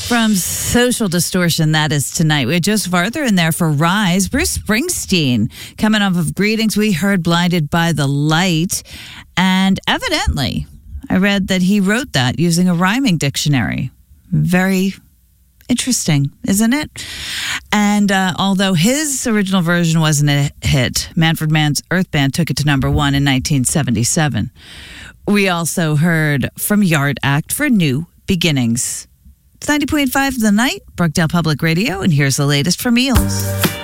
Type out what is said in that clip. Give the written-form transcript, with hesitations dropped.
From Social Distortion, that is tonight. We're just farther in there for Rise. Bruce Springsteen. Coming off of Greetings, we heard Blinded by the Light. And evidently, I read that he wrote that using a rhyming dictionary. Very interesting, isn't it? And although his original version wasn't a hit, Manfred Mann's Earth Band took it to number 1 in 1977. We also heard from Yard Act for New Beginnings. It's 90.5 The Night, Brookdale Public Radio, and here's the latest from Eels.